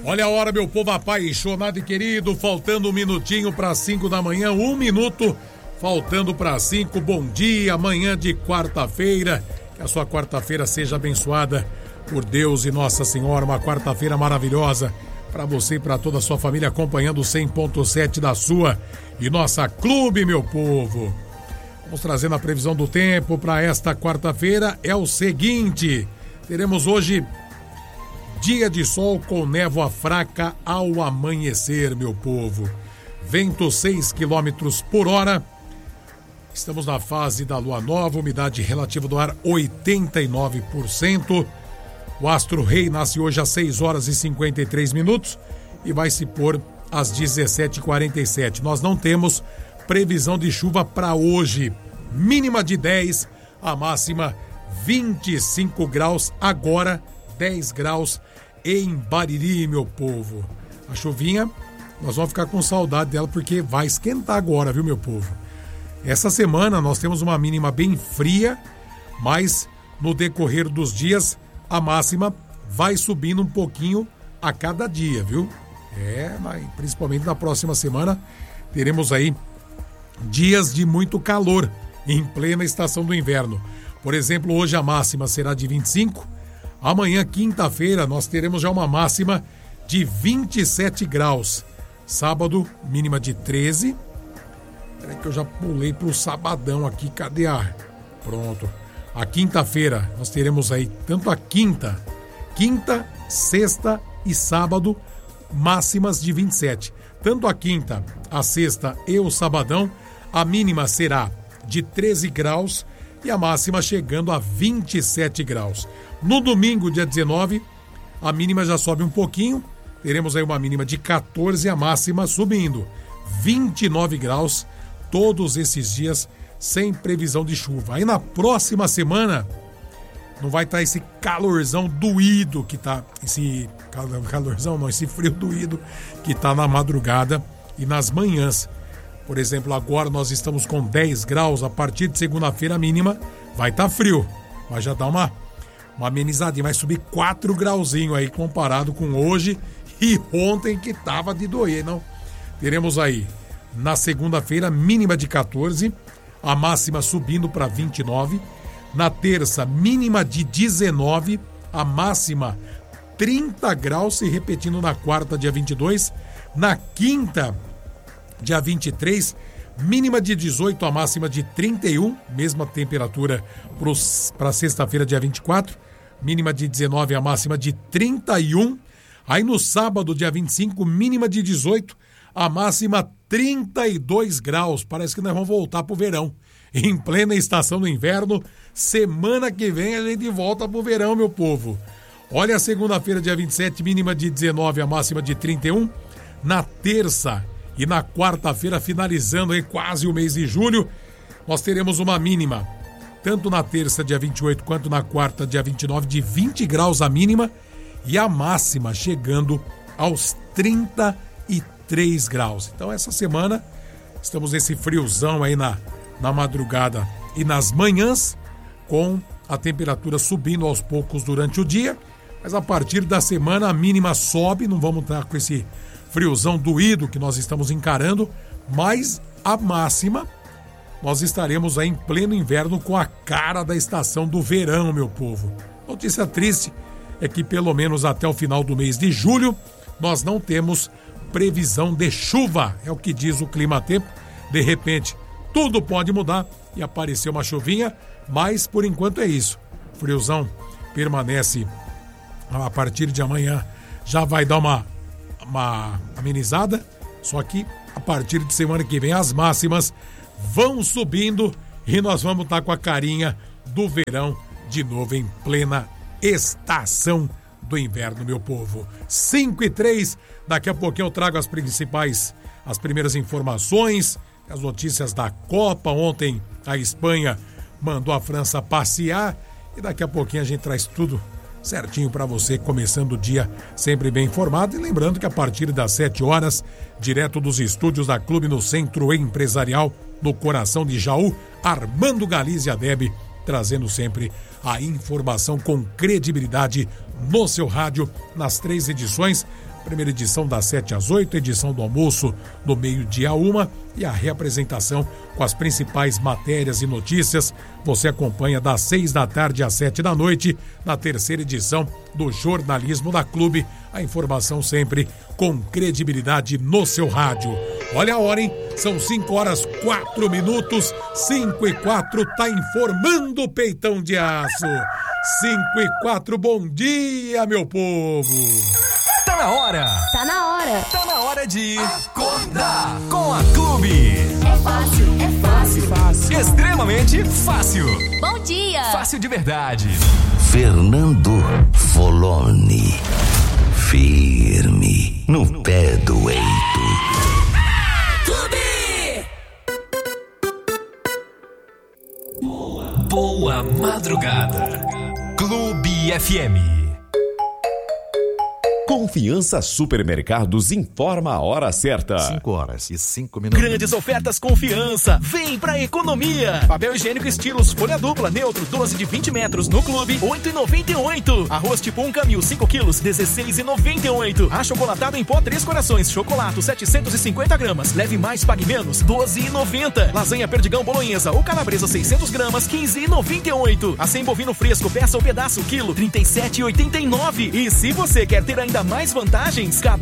Olha a hora, meu povo apaixonado e querido, faltando um minutinho para 5 da manhã, 1 minuto, faltando para 5. Bom dia, manhã de quarta-feira, que a sua quarta-feira seja abençoada por Deus e Nossa Senhora, uma quarta-feira maravilhosa para você e para toda a sua família, acompanhando o 100.7 da sua e nossa Clube, meu povo. Vamos trazendo a previsão do tempo para esta quarta-feira, é o seguinte, teremos hoje dia de sol com névoa fraca ao amanhecer, meu povo. Vento 6 km por hora. Estamos na fase da lua nova, umidade relativa do ar 89%. O astro rei nasce hoje às 6 horas e 53 minutos e vai se pôr às 17h47. Nós não temos previsão de chuva para hoje. Mínima de 10, a máxima 25 graus agora. 10 graus em Bariri, meu povo. A chuvinha, nós vamos ficar com saudade dela porque vai esquentar agora, viu, meu povo? Essa semana nós temos uma mínima bem fria, mas no decorrer dos dias a máxima vai subindo um pouquinho a cada dia, viu? Mas principalmente na próxima semana teremos aí dias de muito calor em plena estação do inverno. Por exemplo, hoje a máxima será de 25. Amanhã, quinta-feira, nós teremos já uma máxima de 27 graus. Sábado, mínima de 13. Peraí que eu já pulei pro sabadão aqui. Cadê a... Pronto. A quinta-feira, nós teremos aí tanto a quinta, sexta e sábado, máximas de 27. Tanto a quinta, a sexta e o sabadão, a mínima será de 13 graus e a máxima chegando a 27 graus. No domingo, dia 19, a mínima já sobe um pouquinho. Teremos aí uma mínima de 14 e a máxima subindo. 29 graus todos esses dias sem previsão de chuva. Aí na próxima semana não vai estar esse calorzão doído que tá... Esse frio doído que tá na madrugada e nas manhãs. Por exemplo, agora nós estamos com 10 graus. A partir de segunda-feira a mínima vai estar frio. Mas já dá uma amenizadinha, vai subir 4 grauzinhos aí comparado com hoje e ontem que tava de doer, não? Teremos aí na segunda-feira mínima de 14, a máxima subindo para 29. Na terça, mínima de 19, a máxima 30 graus, se repetindo na quarta, dia 22. Na quinta, dia 23, mínima de 18, a máxima de 31, mesma temperatura para sexta-feira, dia 24. Mínima de 19, a máxima de 31. Aí no sábado, dia 25, mínima de 18, a máxima 32 graus. Parece que nós vamos voltar pro verão. Em plena estação do inverno, semana que vem a gente volta pro verão, meu povo. Olha a segunda-feira, dia 27, mínima de 19, a máxima de 31. Na terça e na quarta-feira, finalizando aí quase o mês de julho, nós teremos uma mínima tanto na terça, dia 28, quanto na quarta, dia 29, de 20 graus a mínima e a máxima chegando aos 33 graus. Então, essa semana, estamos nesse friozão aí na madrugada e nas manhãs, com a temperatura subindo aos poucos durante o dia, mas a partir da semana a mínima sobe, não vamos estar com esse friozão doído que nós estamos encarando, mas a máxima... Nós estaremos aí em pleno inverno com a cara da estação do verão, meu povo. Notícia triste é que pelo menos até o final do mês de julho nós não temos previsão de chuva. É o que diz o Climatempo. De repente, tudo pode mudar e aparecer uma chuvinha, mas por enquanto é isso. O friozão permanece a partir de amanhã. Já vai dar uma amenizada, só que a partir de semana que vem as máximas vão subindo e nós vamos estar com a carinha do verão de novo em plena estação do inverno, meu povo. 5:03, daqui a pouquinho eu trago as primeiras informações, as notícias da Copa. Ontem a Espanha mandou a França passear e daqui a pouquinho a gente traz tudo certinho para você, começando o dia sempre bem informado. E lembrando que a partir das 7 horas, direto dos estúdios da Clube no Centro Empresarial, no coração de Jaú, Armando Galizia Deb, trazendo sempre a informação com credibilidade no seu rádio, nas 3 edições. Primeira edição das 7 às 8, edição do almoço do meio-dia a 1 e a reapresentação com as principais matérias e notícias. Você acompanha das 6 da tarde às 7 da noite na terceira edição do Jornalismo da Clube. A informação sempre com credibilidade no seu rádio. Olha a hora, hein? São 5 horas 4 minutos, 5 e 4, tá informando o Peitão de Aço. 5 e 4, bom dia, meu povo. Tá na hora. Tá na hora. Tá na hora de acordar com a Clube. É fácil, é fácil. Fácil. Extremamente fácil. Bom dia. Fácil de verdade. Fernando Foloni. Firme no pé do eito. Clube. Boa madrugada. Clube FM. Confiança Supermercados informa a hora certa. 5 horas e 5 minutos. Grandes ofertas Confiança. Vem pra economia. Papel higiênico estilos folha dupla neutro 12 de 20 metros no Clube, R$8,98. Arroz tipo 1 Camil 5 quilos, R$16,98. Achocolatado em pó 3 corações, chocolate 750 gramas. Leve mais, pague menos, R$12,90. Lasanha perdigão bolonhesa ou calabresa 600 gramas, R$15,98. Acém bovino fresco, peça ou pedaço, quilo, R$37,89. E se você quer ter ainda mais vantagens,